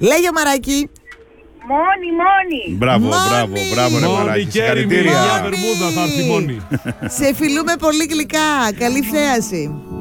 Λέγε Μαράκι. Μόνη. Μπράβο, Μόνη. μπράβο ρε Μόνη Μαράκι. και έρημη, Συγχαρητήρια. μια βερμούδα θα έρθει μόνη. Σε φιλούμε πολύ γλυκά. Καλή θέαση.